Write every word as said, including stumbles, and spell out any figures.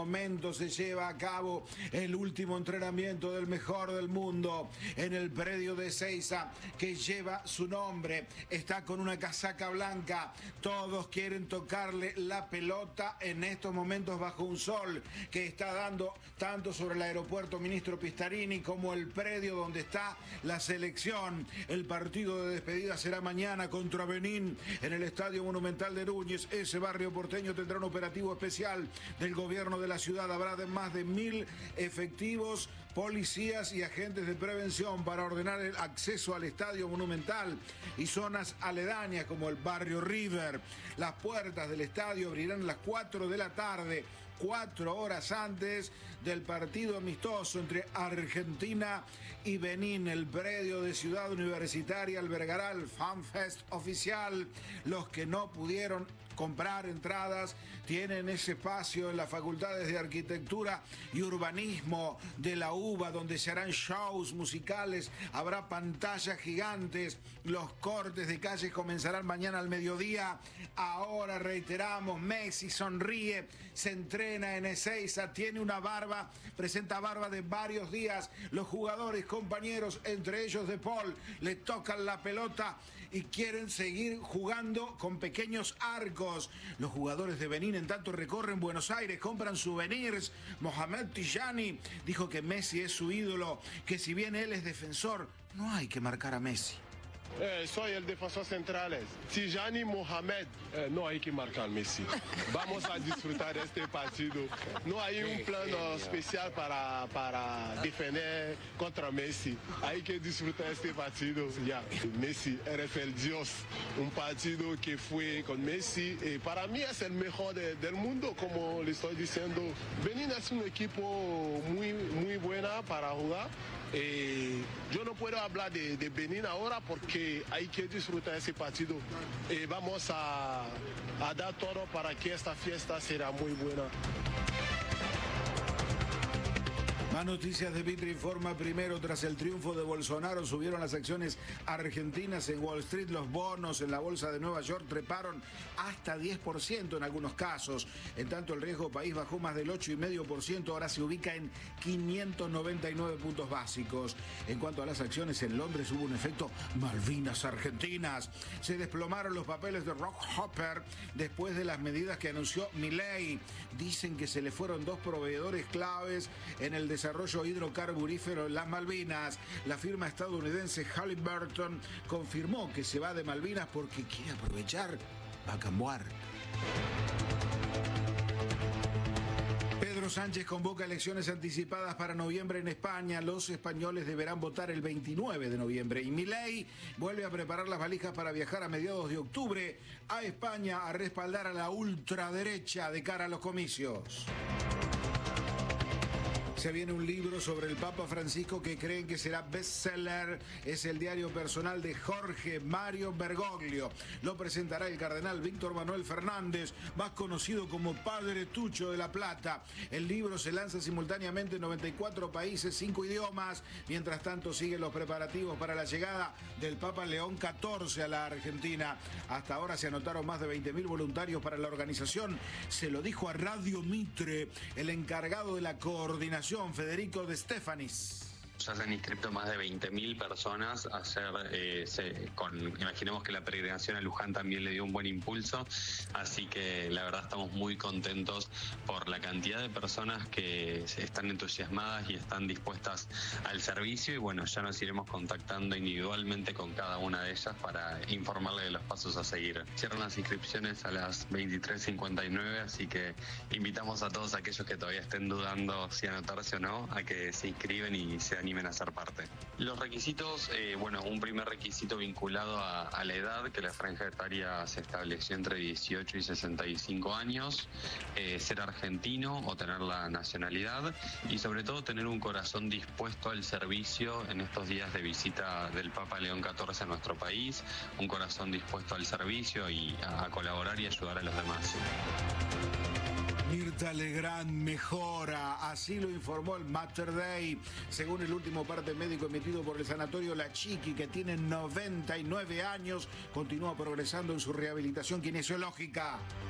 Momento se lleva a cabo el último entrenamiento del mejor del mundo en el predio de Ezeiza, que lleva su nombre. Está con una casaca blanca. Todos quieren tocarle la pelota en estos momentos bajo un sol que está dando tanto sobre el aeropuerto Ministro Pistarini como el predio donde está la selección. El partido de despedida será mañana contra Benín en el Estadio Monumental de Núñez. Ese barrio porteño tendrá un operativo especial del gobierno de la ciudad. Habrá de más de mil efectivos, policías y agentes de prevención para ordenar el acceso al Estadio Monumental y zonas aledañas como el barrio River. Las puertas del estadio abrirán a las cuatro de la tarde, cuatro horas antes del partido amistoso entre Argentina y Benín. El predio de Ciudad Universitaria albergará el FanFest oficial. Los que no pudieron comprar entradas tienen ese espacio en las facultades de Arquitectura y Urbanismo de la UBA, donde se harán shows musicales, habrá pantallas gigantes, los cortes de calles comenzarán mañana al mediodía. Ahora reiteramos, Messi sonríe, se entrena en Ezeiza, tiene una barba, presenta barba de varios días. Los jugadores, compañeros, entre ellos De Paul, le tocan la pelota y quieren seguir jugando con pequeños arcos. Los jugadores de Benín en tanto recorren Buenos Aires, compran souvenirs. Mohamed Tijani dijo que Messi es su ídolo, que si bien él es defensor, no hay que marcar a Messi. Eh, soy el defensor central, Tijani Mohamed. Eh, no hay que marcar Messi. Vamos a disfrutar este partido. No hay un plano especial para, para defender contra Messi. Hay que disfrutar este partido. Ya. Messi, eres el Dios. Un partido que fue con Messi. Y para mí es el mejor de, del mundo, como le estoy diciendo. Benín es un equipo muy, muy buena para jugar. Eh, yo no puedo hablar de, de Benín ahora porque hay que disfrutar ese partido. Eh, vamos a, a dar todo para que esta fiesta será muy buena. Más noticias de Vitri informa. Primero, tras el triunfo de Bolsonaro, subieron las acciones argentinas en Wall Street. Los bonos en la bolsa de Nueva York treparon hasta diez por ciento en algunos casos. En tanto, el riesgo país bajó más del ocho coma cinco por ciento. Ahora se ubica en quinientos noventa y nueve puntos básicos. En cuanto a las acciones, en Londres hubo un efecto Malvinas Argentinas. Se desplomaron los papeles de Rockefeller después de las medidas que anunció Milei. Dicen que se le fueron dos proveedores claves en el desarrollo desarrollo hidrocarburífero en las Malvinas. La firma estadounidense Halliburton confirmó que se va de Malvinas porque quiere aprovechar Vaca Muerta. Pedro Sánchez convoca elecciones anticipadas para noviembre en España. Los españoles deberán votar el veintinueve de noviembre. Y Milei vuelve a preparar las valijas para viajar a mediados de octubre a España a respaldar a la ultraderecha de cara a los comicios. Se viene un libro sobre el Papa Francisco que creen que será bestseller. Es el diario personal de Jorge Mario Bergoglio. Lo presentará el cardenal Víctor Manuel Fernández, más conocido como Padre Tucho de la Plata. El libro se lanza simultáneamente en noventa y cuatro países, cinco idiomas. Mientras tanto, siguen los preparativos para la llegada del Papa León catorce a la Argentina. Hasta ahora se anotaron más de veinte mil voluntarios para la organización. Se lo dijo a Radio Mitre el encargado de la coordinación, Federico De Stefanis. Ya se han inscrito más de veinte mil personas a hacer, eh, se, con, imaginemos que la peregrinación a Luján también le dio un buen impulso, así que la verdad estamos muy contentos por la cantidad de personas que están entusiasmadas y están dispuestas al servicio, y bueno, ya nos iremos contactando individualmente con cada una de ellas para informarle de los pasos a seguir. Cierran las inscripciones a las veintitrés cincuenta y nueve, así que invitamos a todos aquellos que todavía estén dudando si anotarse o no, a que se inscriben y se animen a ser parte. Los requisitos, eh, bueno, un primer requisito vinculado a, a la edad, que la franja etaria se estableció entre dieciocho y sesenta y cinco años, eh, ser argentino o tener la nacionalidad y sobre todo tener un corazón dispuesto al servicio en estos días de visita del Papa León catorce a nuestro país, un corazón dispuesto al servicio y a, a colaborar y ayudar a los demás. Mirta Legrand mejora, así lo informó el Mater Dei. Según el último parte médico emitido por el Sanatorio La Chiqui, que tiene noventa y nueve años, continúa progresando en su rehabilitación kinesiológica.